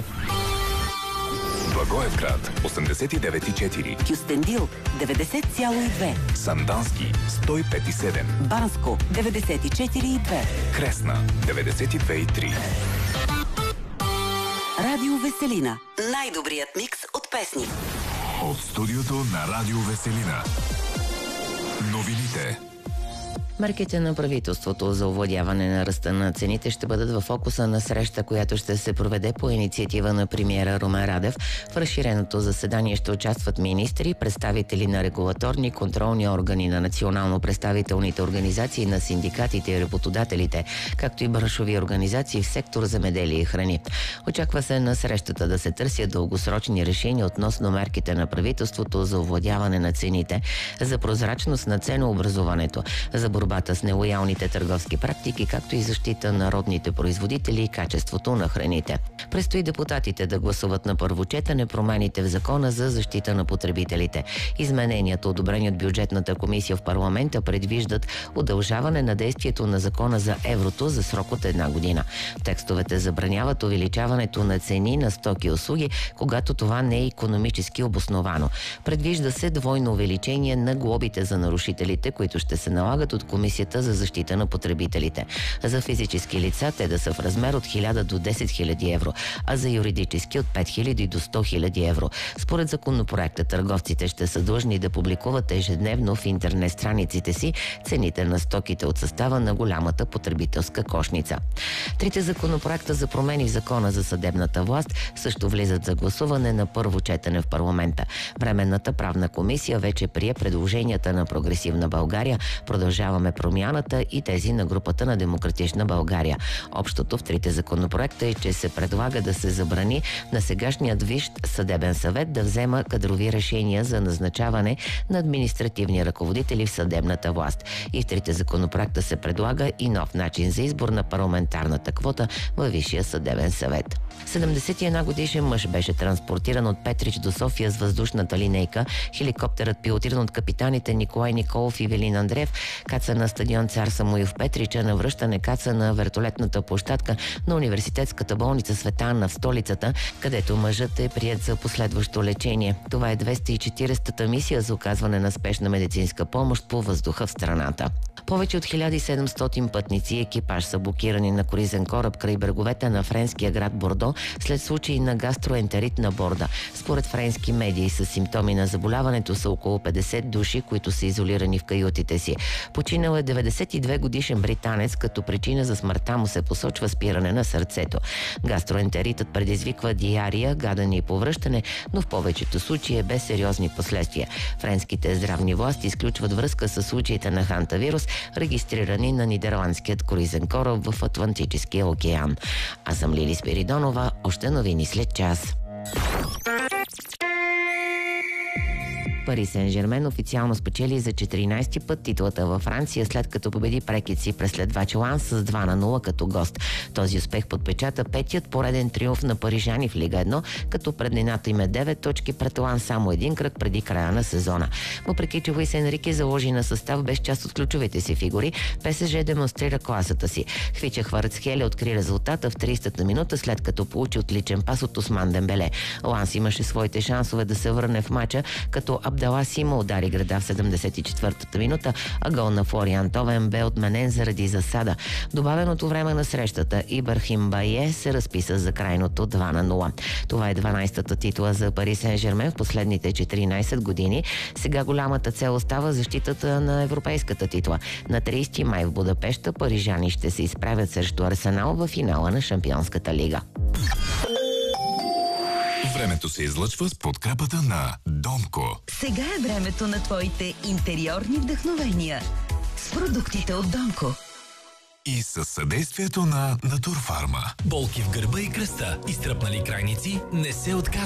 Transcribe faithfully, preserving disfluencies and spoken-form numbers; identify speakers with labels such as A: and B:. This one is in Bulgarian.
A: Благоевград осемдесет и девет и четири,
B: Кюстендил деветдесет цяло и две,
A: Сандански сто и пет и седем,
B: Банско деветдесет и четири и две,
A: Кресна деветдесет и две и три.
B: Радио Веселина. Най-добрият микс от песни.
A: От студиото на Радио Веселина. Новините.
C: Мерките на правителството за овладяване на ръста на цените ще бъдат в фокуса на среща, която ще се проведе по инициатива на премиера Румен Радев. В разширеното заседание ще участват министри, представители на регулаторни контролни органи, на национално представителните организации, на синдикатите и работодателите, както и браншови организации в сектор земеделие и храни. Очаква се на срещата да се търсят дългосрочни решения относно мерките на правителството за овладяване на цените, за прозрачност на ценообразуването, за борбата с нелоялните търговски практики, както и защита на родните производители и качеството на храните. Предстои депутатите да гласуват на първо четене промените в Закона за защита на потребителите. Измененията, одобрени от бюджетната комисия в парламента, предвиждат удължаване на действието на Закона за еврото за срок от една година. Текстовете забраняват увеличаването на цени на стоки и услуги, когато това не е икономически обосновано. Предвижда се двойно увеличение на глобите за нарушителите, които ще се налагат от Комисията за защита на потребителите. За физически лица те да са в размер от хиляда до десет хиляди евро, а за юридически от пет хиляди до сто хиляди евро. Според законопроекта, търговците ще са длъжни да публикуват ежедневно в интернет страниците си цените на стоките от състава на голямата потребителска кошница. Трите законопроекта за промени в Закона за съдебната власт също влизат за гласуване на първо четене в парламента. Временната правна комисия вече прие предложенията на Прогресивна България, Продължаваме промяната и тези на групата на Демократична България. Общото в трите законопроекта е, че се предлага да се забрани на сегашният Висш съдебен съвет да взема кадрови решения за назначаване на административни ръководители в съдебната власт. И в трите законопроекта се предлага и нов начин за избор на парламентарната квота във Висшия съдебен съвет. седемдесет и една годишен мъж беше транспортиран от Петрич до София с въздушната линейка. Хеликоптерът, пилотиран от капитаните Николай Николов и Велин Андреев, каца на стадион Цар Самуил в Петрич, а на връщане каца на вертолетната площадка на университетската болница Света Анна в столицата, където мъжът е приет за последващо лечение. Това е двеста и четиридесетата мисия за оказване на спешна медицинска помощ по въздуха в страната. Повече от хиляда и седемстотин пътници и екипаж са блокирани на круизен кораб край бреговете на френския град Бордо след случаи на гастроентерит на борда. Според френски медии с симптоми на заболяването са около петдесет души, които са изолирани в каютите си. Починал е деветдесет и две годишен британец, като причина за смъртта му се посочва спиране на сърцето. Гастроентеритът предизвиква диария, гадане и повръщане, но в повечето случаи е без сериозни последствия. Френските здравни власти изключват връзка с случаите на хантавирус, регистрирани на нидерландският круизен кораб в Атлантическия океан. Аз съм Лили Спиридонова, още новини след час. Пари Сен-Жермен официално спечели за четиринайсети път титлата във Франция, след като победи прекици през следвач Ланс с два на нула като гост. Този успех подпечата петият пореден триумф на парижани в Лига едно, като преднината им е девет точки пред Ланс само един кръг преди края на сезона. Въпреки че Луис Енрике заложи на състав без част от ключовите си фигури, ПСЖ демонстрира класата си. Хвича Хварцхеле откри резултата в тридесетата минута, след като получи отличен пас от Осман Дембеле. Ланс имаше своите шансове да се върне в мача, като Абдала Сима удари града в седемдесет и четвъртата минута, а гол на Флориан Товен бе отменен заради засада. Добавеното време на срещата Ибрахим Бае се разписа за крайното два на нула. Това е дванайсетата титла за Пари Сен-Жермен в последните четиринайсет години. Сега голямата цел остава защитата на европейската титла. На тридесети май в Будапеща парижани ще се изправят срещу Арсенал във финала на Шампионската лига.
A: Времето се излъчва с подкрепата на Домко.
D: Сега е времето на твоите интериорни вдъхновения с продуктите от Домко.
A: И със съдействието на Натурфарма.
E: Болки в гърба и кръста, изтръпнали крайници, не се отказват.